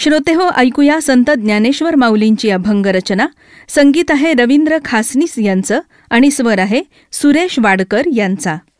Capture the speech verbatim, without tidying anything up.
श्रोतेहो, ऐकूया संत ज्ञानेश्वर माऊलींची अभंगरचना. संगीत आहे रवींद्र खासनीस यांचं आणि स्वर आहे सुरेश वाडकर यांचा.